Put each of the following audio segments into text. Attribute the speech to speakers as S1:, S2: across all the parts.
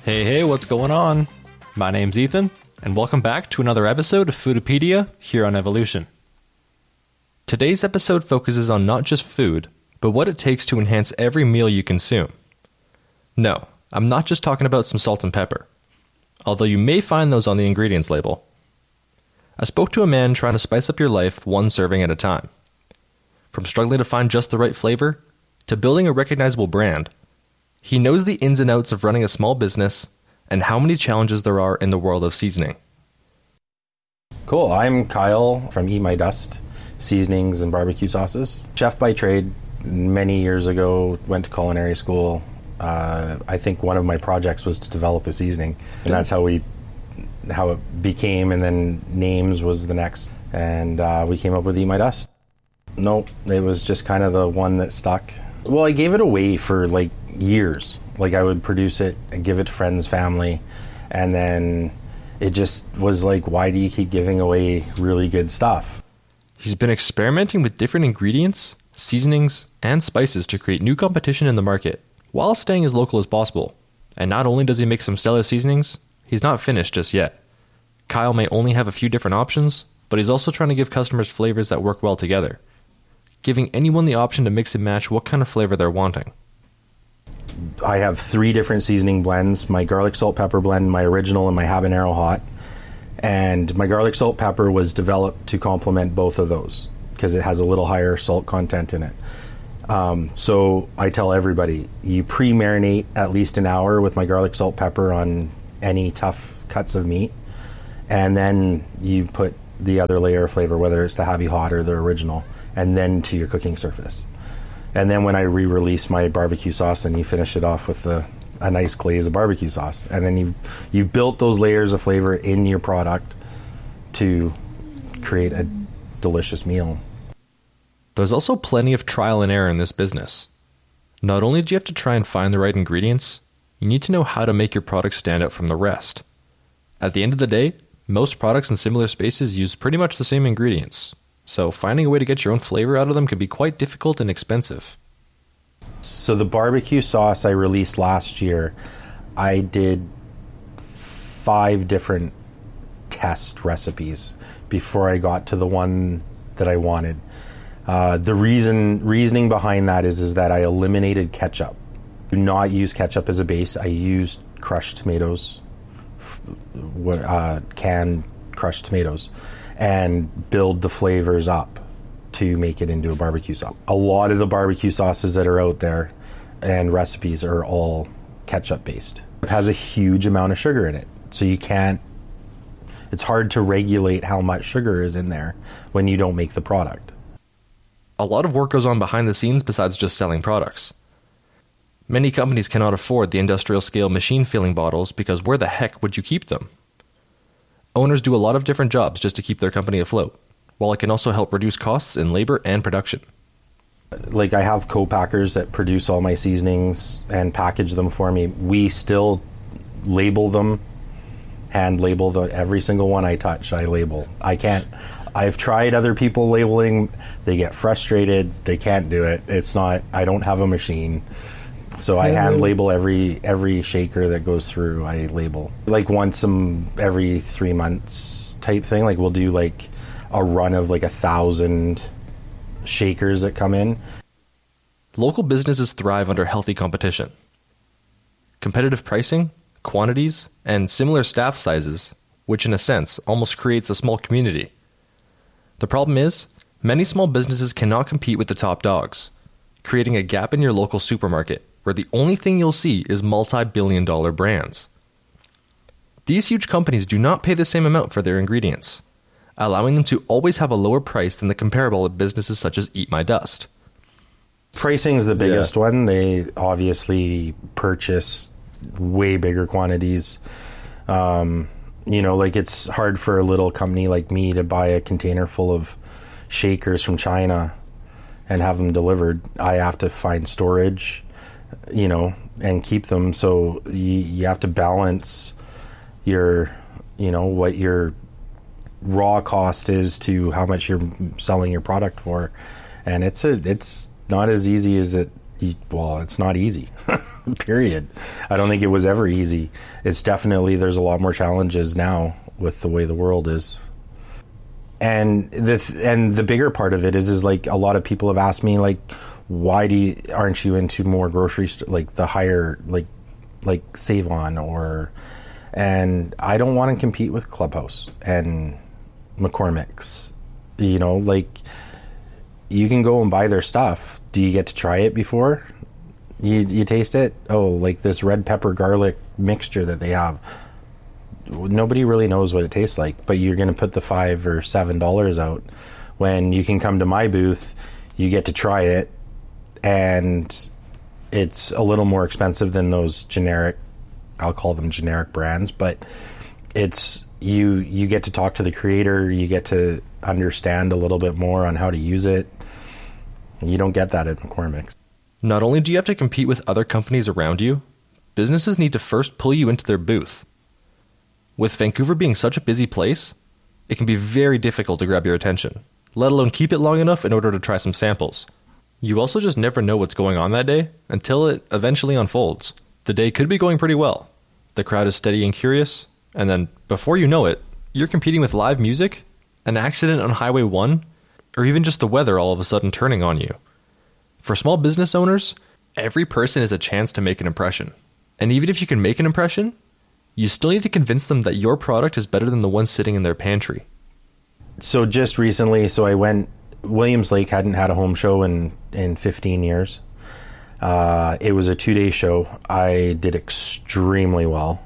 S1: Hey, what's going on? My name's Ethan, and welcome back to another episode of Foodipedia here on Evolution. Today's episode focuses on not just food, but what it takes to enhance every meal you consume. No, I'm not just talking about some salt and pepper, although you may find those on the ingredients label. I spoke to a man trying to spice up your life one serving at a time. From struggling to find just the right flavor, to building a recognizable brand, he knows the ins and outs of running a small business and how many challenges there are in the world of seasoning.
S2: Cool. I'm Kyle from Eat My Dust Seasonings and Barbecue Sauces. Chef by trade, many years ago, went to culinary school. I think one of my projects was to develop a seasoning, and that's how it became, and then names was the next. And we came up with Eat My Dust. Nope, it was just kind of the one that stuck. Well, I gave it away for like years. Like I would produce it and give it to friends, family, and then it just was like, why do you keep giving away really good stuff?
S1: He's been experimenting with different ingredients, seasonings, and spices to create new competition in the market, while staying as local as possible. And not only does he make some stellar seasonings, he's not finished just yet. Kyle may only have a few different options, but he's also trying to give customers flavors that work well together, giving anyone the option to mix and match what kind of flavor they're wanting.
S2: I have 3 different seasoning blends, my garlic salt pepper blend, my original, and my habanero hot. And my garlic salt pepper was developed to complement both of those because it has a little higher salt content in it. So I tell everybody, you pre-marinate at least an hour with my garlic salt pepper on any tough cuts of meat, and then you put the other layer of flavor, whether it's the Happy Hot or the original, and then to your cooking surface. And then when I re-release my barbecue sauce, and you finish it off with a nice glaze of barbecue sauce. And then you've built those layers of flavor in your product to create a delicious meal.
S1: There's also plenty of trial and error in this business. Not only do you have to try and find the right ingredients, you need to know how to make your product stand out from the rest. At the end of the day, most products in similar spaces use pretty much the same ingredients, so finding a way to get your own flavor out of them can be quite difficult and expensive.
S2: So the barbecue sauce I released last year, I did 5 different test recipes before I got to the one that I wanted. The reasoning behind that is that I eliminated ketchup. Do not use ketchup as a base. I used crushed tomatoes, canned crushed tomatoes, and build the flavors up to make it into a barbecue sauce. A lot of the barbecue sauces that are out there and recipes are all ketchup based. It has a huge amount of sugar in it, so it's hard to regulate how much sugar is in there when you don't make the product.
S1: A lot of work goes on behind the scenes besides just selling products. Many companies cannot afford the industrial scale machine filling bottles because where the heck would you keep them? Owners do a lot of different jobs just to keep their company afloat, while it can also help reduce costs in labor and production.
S2: Like I have co-packers that produce all my seasonings and package them for me. We still label them, hand label every single one I touch, I label. I've tried other people labeling, they get frustrated, they can't do it. I don't have a machine. So I hand label every shaker that goes through, I label. Like once every 3 months type thing. Like we'll do like a run of like 1,000 shakers that come in.
S1: Local businesses thrive under healthy competition. Competitive pricing, quantities, and similar staff sizes, which in a sense almost creates a small community. The problem is, many small businesses cannot compete with the top dogs, creating a gap in your local supermarket where the only thing you'll see is multi-billion-dollar brands. These huge companies do not pay the same amount for their ingredients, allowing them to always have a lower price than the comparable at businesses such as Eat My Dust.
S2: Pricing is the biggest one. They obviously purchase way bigger quantities. Like it's hard for a little company like me to buy a container full of shakers from China and have them delivered. I have to find storage, and keep them. So you have to balance what your raw cost is to how much you're selling your product for. And it's not as easy as it Well, it's not easy, period. I don't think it was ever easy. It's definitely, there's a lot more challenges now with the way the world is. And the bigger part of it is like a lot of people have asked me, like, why aren't you into more grocery like the higher, like Save-On and I don't want to compete with Clubhouse and McCormick's, like, you can go and buy their stuff. Do you get to try it before you taste it? Oh, like this red pepper garlic mixture that they have. Nobody really knows what it tastes like, but you're going to put the $5 or $7 out when you can come to my booth. You get to try it, and it's a little more expensive than those generic, I'll call them generic brands, but it's you get to talk to the creator, you get to understand a little bit more on how to use it. You don't get that at McCormick's.
S1: Not only do you have to compete with other companies around you, businesses need to first pull you into their booth. With Vancouver being such a busy place, it can be very difficult to grab your attention, let alone keep it long enough in order to try some samples. You also just never know what's going on that day until it eventually unfolds. The day could be going pretty well. The crowd is steady and curious, and then, before you know it, you're competing with live music, an accident on Highway 1, or even just the weather all of a sudden turning on you. For small business owners, every person is a chance to make an impression. And even if you can make an impression, you still need to convince them that your product is better than the one sitting in their pantry.
S2: So just recently, Williams Lake hadn't had a home show in 15 years. It was a 2-day show. I did extremely well.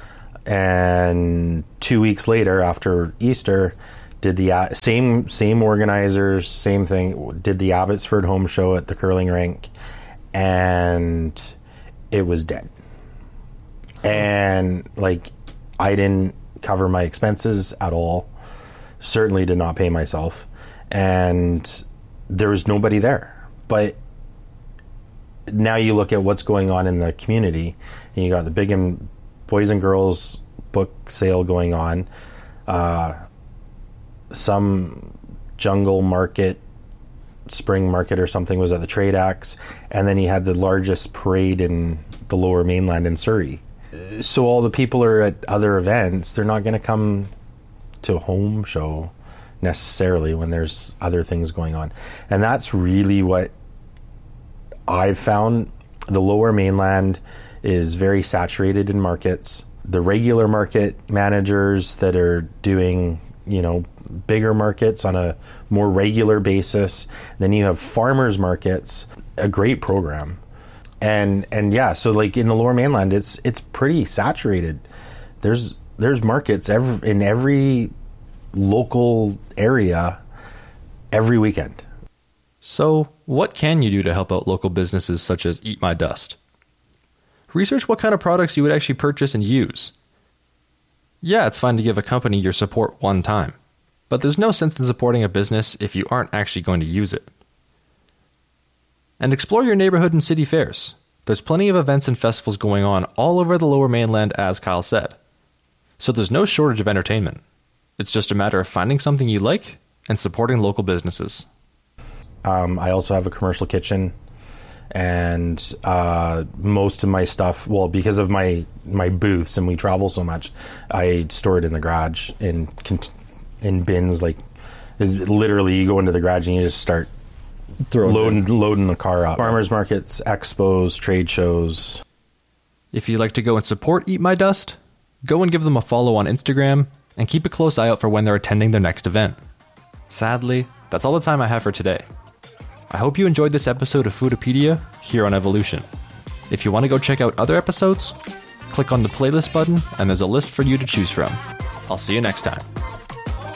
S2: And 2 weeks later, after Easter, did the same organizers, same thing, did the Abbotsford home show at the curling rink, and it was dead. And like, I didn't cover my expenses at all. Certainly did not pay myself, and there was nobody there. But now you look at what's going on in the community, and you got the Big and Boys and Girls book sale going on. Some jungle market, spring market or something was at the Trade Axe, and then you had the largest parade in the Lower Mainland in Surrey. So all the people are at other events. They're not going to come to a home show necessarily when there's other things going on. And that's really what I've found. The Lower Mainland is very saturated in markets. The regular market managers that are doing, bigger markets on a more regular basis. Then you have farmers markets, a great program. And yeah, so like in the Lower Mainland, it's pretty saturated. There's markets in every local area every weekend.
S1: So, what can you do to help out local businesses such as Eat My Dust? Research what kind of products you would actually purchase and use. Yeah, it's fine to give a company your support one time, but there's no sense in supporting a business if you aren't actually going to use it. And explore your neighborhood and city fairs. There's plenty of events and festivals going on all over the Lower Mainland, as Kyle said. So there's no shortage of entertainment. It's just a matter of finding something you like and supporting local businesses.
S2: I also have a commercial kitchen, and most of my stuff, well, because of my booths and we travel so much, I store it in the garage in bins. Like, literally, you go into the garage and you just start loading the car up. Farmers markets, expos, trade shows.
S1: If you'd like to go and support Eat My Dust, go and give them a follow on Instagram and keep a close eye out for when they're attending their next event. Sadly, that's all the time I have for today. I hope you enjoyed this episode of Foodipedia here on Evolution. If you want to go check out other episodes, click on the playlist button and there's a list for you to choose from. I'll see you next time.